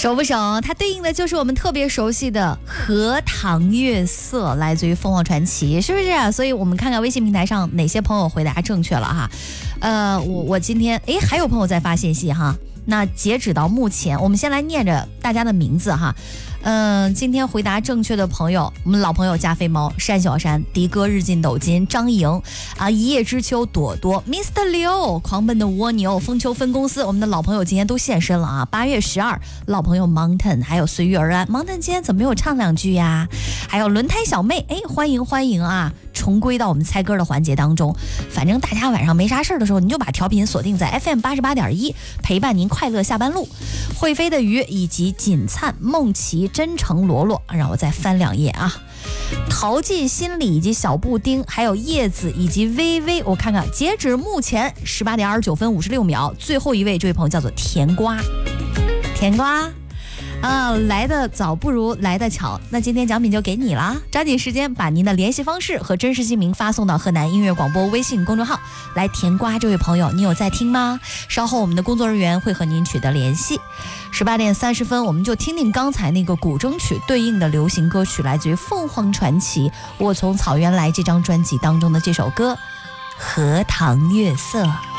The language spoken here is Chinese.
熟不熟？它对应的就是我们特别熟悉的荷塘月色，来自于凤凰传奇，是不是啊？所以我们看看微信平台上哪些朋友回答正确了哈。我今天还有朋友在发信息哈。那截止到目前，我们先来念着大家的名字哈。今天回答正确的朋友，我们老朋友加菲猫、山小山、迪哥、日进斗金、张莹啊、一叶知秋、朵朵、Mr. 刘、狂奔的蜗牛、风球分公司，我们的老朋友今天都现身了啊！8月12，老朋友 Mountain， 还有随遇而安。Mountain 今天怎么没有唱两句呀？还有轮胎小妹，欢迎啊！重归到我们猜歌的环节当中。反正大家晚上没啥事的时候，你就把调频锁定在 FM 88.1，陪伴您快乐下班路。会飞的鱼以及锦灿、梦琪、真诚、罗罗，让我再翻两页啊。陶进心里以及小布丁，还有叶子以及微微，我看看，截止目前18点29分56秒，最后一位这位朋友叫做甜瓜，甜瓜。来得早不如来得巧，那今天奖品就给你了，抓紧时间把您的联系方式和真实姓名发送到河南音乐广播微信公众号。来，甜瓜这位朋友，你有在听吗？稍后我们的工作人员会和您取得联系。18点30分，我们就听听刚才那个古筝曲对应的流行歌曲，来自于凤凰传奇《我从草原来》这张专辑当中的这首歌《荷塘月色》。